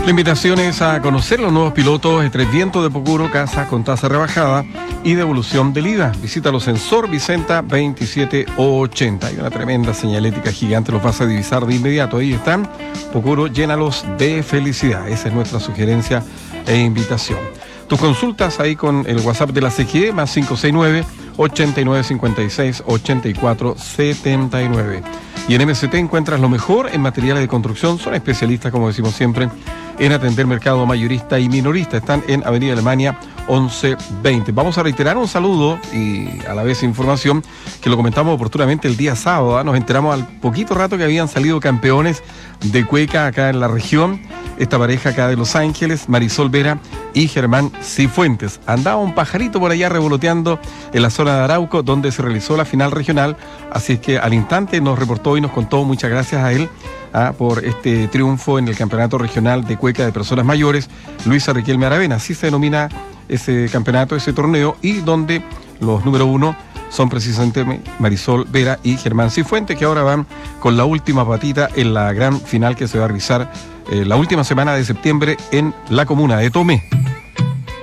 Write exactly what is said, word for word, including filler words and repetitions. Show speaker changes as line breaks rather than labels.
La invitación es a conocer los nuevos pilotos de Tres Vientos de Pocuro, casa con tasa rebajada y devolución del I V A. Visítalos en Sor Vicenta veintisiete ochenta. Hay una tremenda señalética gigante, los vas a divisar de inmediato. Ahí están. Pocuro, llénalos de felicidad. Esa es nuestra sugerencia e invitación. Tus consultas ahí con el WhatsApp de la C G E, más cinco seis nueve, ochenta y nueve cincuenta y seis, ochenta y cuatro setenta y nueve. Y en M S T encuentras lo mejor en materiales de construcción. Son especialistas, como decimos siempre, en atender mercado mayorista y minorista. Están en Avenida Alemania once veinte. Vamos a reiterar un saludo y a la vez información que lo comentamos oportunamente el día sábado, ¿eh? Nos enteramos al poquito rato que habían salido campeones de cueca acá en la región. Esta pareja acá de Los Ángeles, Marisol Vera y Germán Cifuentes. Andaba un pajarito por allá revoloteando en la zona de Arauco, donde se realizó la final regional. Así es que al instante nos reportó y nos contó, muchas gracias a él, ah, por este triunfo en el campeonato regional de cueca de personas mayores. Luisa Riquelme Aravena, así se denomina ese campeonato, ese torneo, y donde los número uno son precisamente Marisol Vera y Germán Cifuentes, que ahora van con la última patita en la gran final que se va a realizar eh, la última semana de septiembre en la comuna de Tomé.